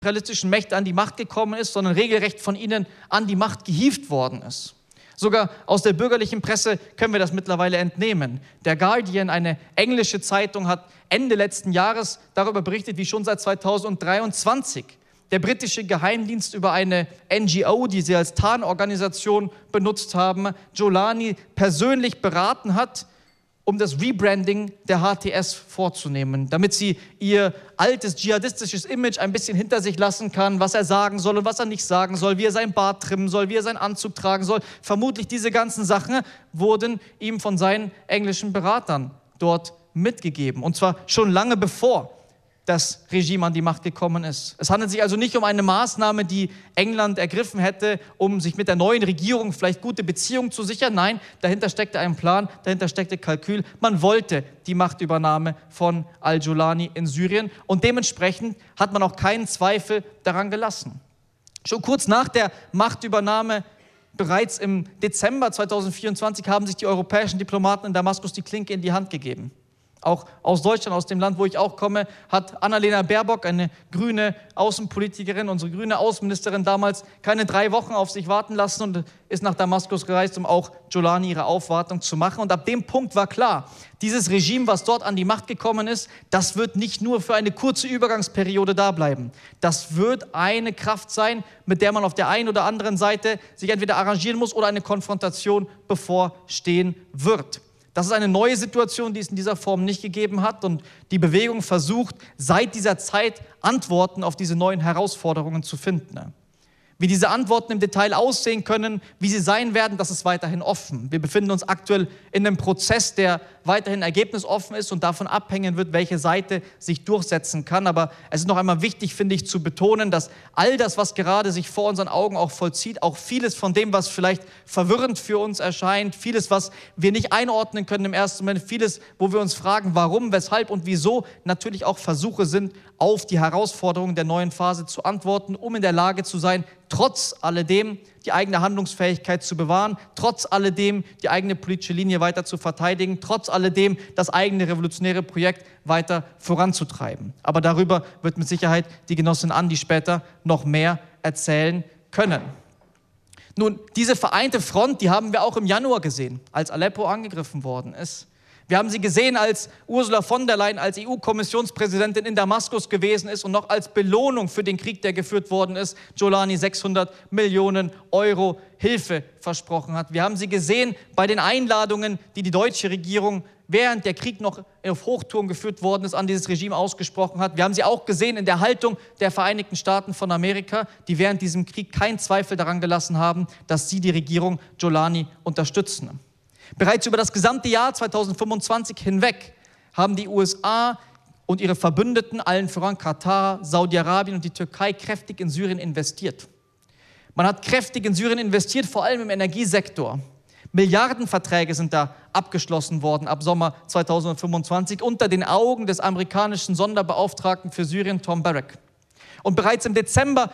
imperialistischen Mächte an die Macht gekommen ist, sondern regelrecht von ihnen an die Macht gehievt worden ist. Sogar aus der bürgerlichen Presse können wir das mittlerweile entnehmen. Der Guardian, eine englische Zeitung, hat Ende letzten Jahres darüber berichtet, wie schon seit 2023 der britische Geheimdienst über eine NGO, die sie als Tarnorganisation benutzt haben, Jolani persönlich beraten hat, um das Rebranding der HTS vorzunehmen, damit sie ihr altes dschihadistisches Image ein bisschen hinter sich lassen kann, was er sagen soll und was er nicht sagen soll, wie er sein Bart trimmen soll, wie er seinen Anzug tragen soll. Vermutlich diese ganzen Sachen wurden ihm von seinen englischen Beratern dort mitgegeben, und zwar schon lange bevor das Regime an die Macht gekommen ist. Es handelt sich also nicht um eine Maßnahme, die England ergriffen hätte, um sich mit der neuen Regierung vielleicht gute Beziehungen zu sichern. Nein, dahinter steckte ein Plan, dahinter steckte Kalkül. Man wollte die Machtübernahme von al-Jolani in Syrien und dementsprechend hat man auch keinen Zweifel daran gelassen. Schon kurz nach der Machtübernahme, bereits im Dezember 2024, haben sich die europäischen Diplomaten in Damaskus die Klinke in die Hand gegeben. Auch aus Deutschland, aus dem Land, wo ich auch komme, hat Annalena Baerbock, eine grüne Außenpolitikerin, unsere grüne Außenministerin damals, keine 3 Wochen auf sich warten lassen und ist nach Damaskus gereist, um auch Jolani ihre Aufwartung zu machen. Und ab dem Punkt war klar, dieses Regime, was dort an die Macht gekommen ist, das wird nicht nur für eine kurze Übergangsperiode da bleiben. Das wird eine Kraft sein, mit der man auf der einen oder anderen Seite sich entweder arrangieren muss oder eine Konfrontation bevorstehen wird. Das ist eine neue Situation, die es in dieser Form nicht gegeben hat, und die Bewegung versucht seit dieser Zeit Antworten auf diese neuen Herausforderungen zu finden. Wie diese Antworten im Detail aussehen können, wie sie sein werden, das ist weiterhin offen. Wir befinden uns aktuell in einem Prozess, der weiterhin ergebnisoffen ist und davon abhängen wird, welche Seite sich durchsetzen kann. Aber es ist noch einmal wichtig, finde ich, zu betonen, dass all das, was gerade sich vor unseren Augen auch vollzieht, auch vieles von dem, was vielleicht verwirrend für uns erscheint, vieles, was wir nicht einordnen können im ersten Moment, vieles, wo wir uns fragen, warum, weshalb und wieso, natürlich auch Versuche sind, auf die Herausforderungen der neuen Phase zu antworten, um in der Lage zu sein, trotz alledem die eigene Handlungsfähigkeit zu bewahren, trotz alledem die eigene politische Linie weiter zu verteidigen, trotz alledem das eigene revolutionäre Projekt weiter voranzutreiben. Aber darüber wird mit Sicherheit die Genossin Andi später noch mehr erzählen können. Nun, diese vereinte Front, die haben wir auch im Januar gesehen, als Aleppo angegriffen worden ist. Wir haben sie gesehen, als Ursula von der Leyen als EU-Kommissionspräsidentin in Damaskus gewesen ist und noch als Belohnung für den Krieg, der geführt worden ist, Jolani 600 Millionen Euro Hilfe versprochen hat. Wir haben sie gesehen bei den Einladungen, die die deutsche Regierung, während der Krieg noch auf Hochtouren geführt worden ist, an dieses Regime ausgesprochen hat. Wir haben sie auch gesehen in der Haltung der Vereinigten Staaten von Amerika, die während diesem Krieg keinen Zweifel daran gelassen haben, dass sie die Regierung Jolani unterstützen. Bereits über das gesamte Jahr 2025 hinweg haben die USA und ihre Verbündeten, allen voran Katar, Saudi-Arabien und die Türkei, kräftig in Syrien investiert. Man hat kräftig in Syrien investiert, vor allem im Energiesektor. Milliardenverträge sind da abgeschlossen worden ab Sommer 2025 unter den Augen des amerikanischen Sonderbeauftragten für Syrien, Tom Barrack. Und bereits im Dezember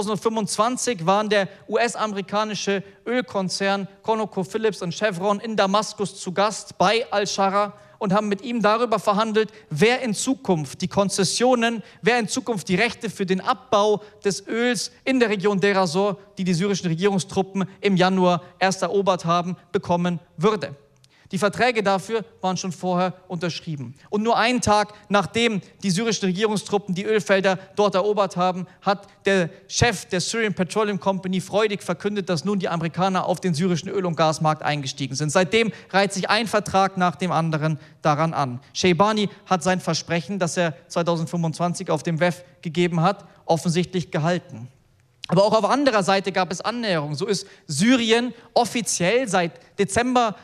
2025 waren der US-amerikanische Ölkonzern ConocoPhillips und Chevron in Damaskus zu Gast bei al-Shara und haben mit ihm darüber verhandelt, wer in Zukunft die Konzessionen, wer in Zukunft die Rechte für den Abbau des Öls in der Region Deir ez-Zor, die die syrischen Regierungstruppen im Januar erst erobert haben, bekommen würde. Die Verträge dafür waren schon vorher unterschrieben. Und nur einen Tag, nachdem die syrischen Regierungstruppen die Ölfelder dort erobert haben, hat der Chef der Syrian Petroleum Company freudig verkündet, dass nun die Amerikaner auf den syrischen Öl- und Gasmarkt eingestiegen sind. Seitdem reiht sich ein Vertrag nach dem anderen daran an. Sheibani hat sein Versprechen, das er 2025 auf dem WEF gegeben hat, offensichtlich gehalten. Aber auch auf anderer Seite gab es Annäherungen. So ist Syrien offiziell seit Dezember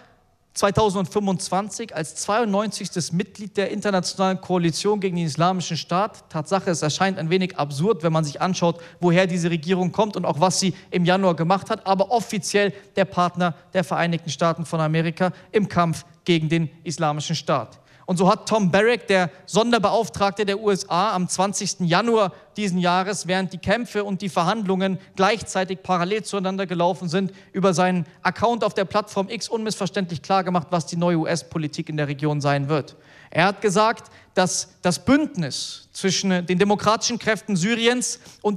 2025 als 92. Mitglied der internationalen Koalition gegen den Islamischen Staat. Tatsache, es erscheint ein wenig absurd, wenn man sich anschaut, woher diese Regierung kommt und auch was sie im Januar gemacht hat, aber offiziell der Partner der Vereinigten Staaten von Amerika im Kampf gegen den Islamischen Staat. Und so hat Tom Barrack, der Sonderbeauftragte der USA, am 20. Januar diesen Jahres, während die Kämpfe und die Verhandlungen gleichzeitig parallel zueinander gelaufen sind, über seinen Account auf der Plattform X unmissverständlich klargemacht, was die neue US-Politik in der Region sein wird. Er hat gesagt, dass das Bündnis zwischen den demokratischen Kräften Syriens und